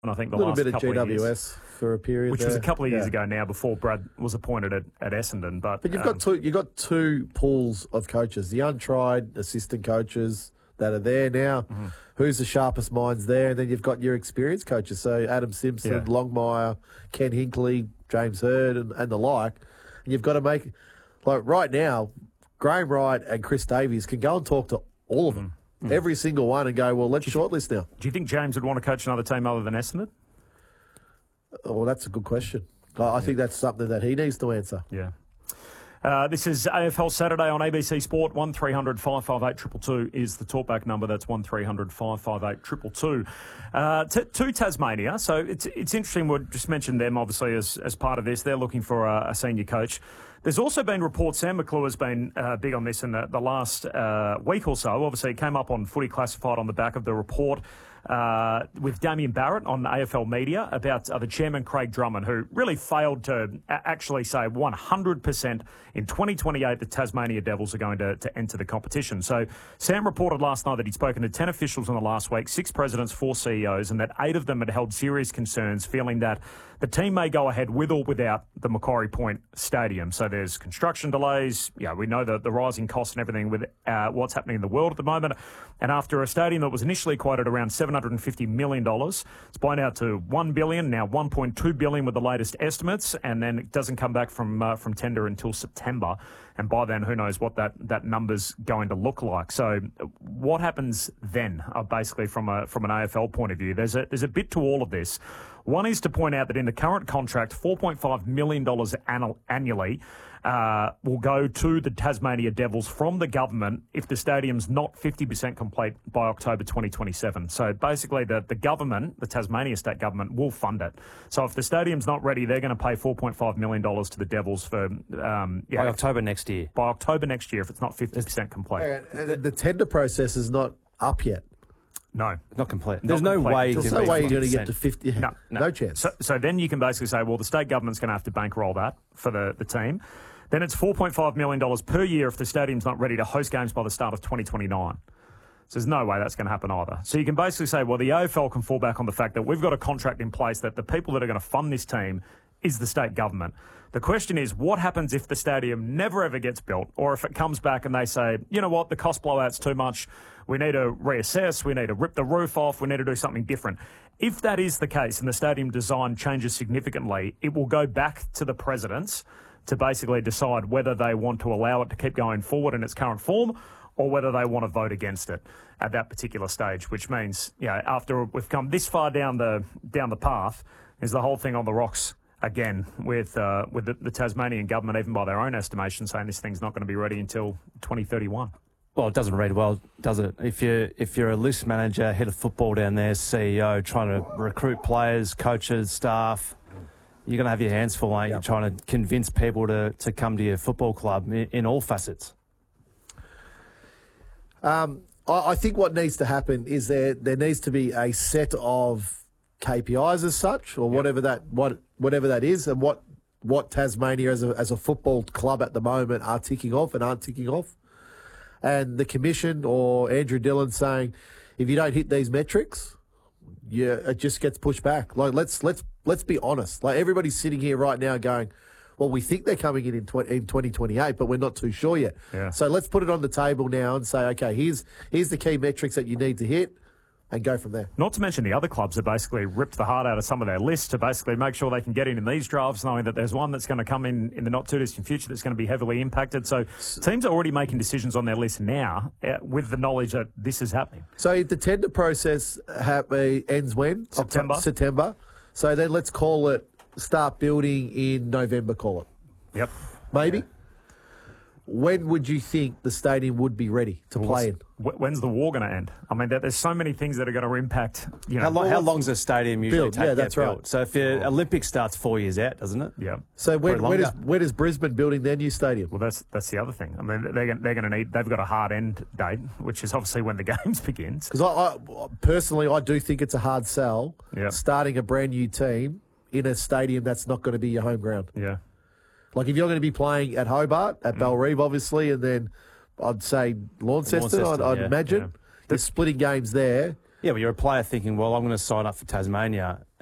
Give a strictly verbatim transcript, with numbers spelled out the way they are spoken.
I think the a little last bit of couple G W S of years, for a period, which there. was a couple of years yeah. ago now, before Brad was appointed at, at Essendon. But But you've um, got two. You've got two pools of coaches: the untried assistant coaches that are there now. Mm-hmm. Who's the sharpest minds there? And then you've got your experienced coaches. So Adam Simpson, Yeah. Longmire, Ken Hinkley, James Hurd, and, and the like. And you've got to make like right now, Graham Wright and Chris Davies can go and talk to all of them, Mm-hmm. every single one, and go, well, let's shortlist now. do you think James would want to coach another team other than Essendon? Oh, well, that's a good question. I, I think that's something that he needs to answer. Yeah. Uh, this is A F L Saturday on A B C Sport. one three hundred five five eight two two two is the talkback number. That's one three hundred five five eight two two two. Uh, t- to Tasmania. So it's it's interesting. We just mentioned them, obviously, as, as part of this. They're looking for a, a senior coach. There's also been reports, Sam McClure has been uh, big on this in the, the last uh, week or so. Obviously, it came up on Footy Classified on the back of the report uh, with Damien Barrett on A F L Media about uh, the chairman, Craig Drummond, who really failed to a- actually say one hundred percent in twenty twenty-eight the Tasmania Devils are going to, to enter the competition. So Sam reported last night that he'd spoken to ten officials in the last week, six presidents, four C E Os, and that eight of them had held serious concerns, feeling that the team may go ahead with or without the Macquarie Point Stadium. So there's construction delays. Yeah, we know the, the rising costs and everything with uh, what's happening in the world at the moment. And after a stadium that was initially quoted around seven hundred fifty million dollars, it's blown out to one billion dollars, now one point two billion dollars with the latest estimates, and then it doesn't come back from uh, from tender until September. And by then, who knows what that, that number's going to look like. So what happens then, uh, basically, from a from an A F L point of view? There's a, there's a bit to all of this. One is to point out that in the current contract, four point five million dollars annu- annually uh, will go to the Tasmania Devils from the government if the stadium's not fifty percent complete by October twenty twenty-seven. So basically, the, the government, the Tasmania state government, will fund it. So if the stadium's not ready, they're going to pay four point five million dollars to the Devils for um, yeah, By October next year. by October next year if it's not fifty percent complete. And the, the tender process is not up yet. No. Not complete. There's no complete. way you There's can no be way you're going to fifty get to percent. fifty. No, no. no chance. So, so then you can basically say, well, the state government's going to have to bankroll that for the, the team. Then it's four point five million dollars per year if the stadium's not ready to host games by the start of twenty twenty-nine. So there's no way that's going to happen either. So you can basically say, well, the A F L can fall back on the fact that we've got a contract in place that the people that are going to fund this team is the state government. The question is, what happens if the stadium never ever gets built, or if it comes back and they say, you know what, the cost blowout's too much, we need to reassess, we need to rip the roof off, we need to do something different. If that is the case and the stadium design changes significantly, it will go back to the presidents to basically decide whether they want to allow it to keep going forward in its current form or whether they want to vote against it at that particular stage, which means, you know, after we've come this far down the down the path, is the whole thing on the rocks again with uh, with the, the Tasmanian government, even by their own estimation, saying this thing's not going to be ready until twenty thirty-one. Well, it doesn't read well, does it? If you're, if you're a list manager, head of football down there, C E O, trying to recruit players, coaches, staff, you're going to have your hands full, aren't you? Yep. Trying to convince people to, to come to your football club in, in all facets. Um, I, I think what needs to happen is there there needs to be a set of K P Is as such, or whatever that what whatever that is, and what what Tasmania as a as a football club at the moment are ticking off and aren't ticking off. And the commission or Andrew Dillon saying, if you don't hit these metrics, yeah, it just gets pushed back. Like let's let's let's be honest. Like everybody's sitting here right now going, well, we think they're coming in in, twenty, in twenty twenty-eight, but we're not too sure yet. Yeah. So let's put it on the table now and say, okay, here's here's the key metrics that you need to hit, and go from there. Not to mention the other clubs that basically ripped the heart out of some of their lists to basically make sure they can get in in these drafts, knowing that there's one that's going to come in in the not-too-distant future that's going to be heavily impacted. So teams are already making decisions on their list now uh, with the knowledge that this is happening. So the tender process ha- uh, ends when? September. October, September. So then let's call it start building in November, call it. Yep. Maybe? Yeah. When would you think the stadium would be ready to play in? Wh- When's the war going to end? I mean, there, there's so many things that are going to impact. You know, How, long, how long's a stadium usually Build, take yeah, to that's get right. built? So if your Olympics starts four years out, doesn't it? Yeah. So when, Probably when, is, longer. when is Brisbane building their new stadium? Well, that's that's the other thing. I mean, they're going they're going to need. They've got a hard end date, which is obviously when the games begins. Because I, I, personally, I do think it's a hard sell Yeah. starting a brand new team in a stadium that's not going to be your home ground. Yeah. Like if you're going to be playing at Hobart, at Bellerive, obviously, and then I'd say Launceston, I'd, Launceston, I'd yeah, imagine. yeah. You're splitting games there. Yeah, well, you're a player thinking, well, I'm going to sign up for Tasmania.